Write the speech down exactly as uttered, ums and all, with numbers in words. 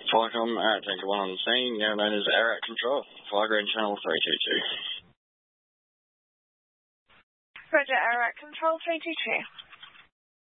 Flycom at Tanker one on the scene, now known as Air at Control. Flyground Channel three two two. Roger, Air at Control three two two.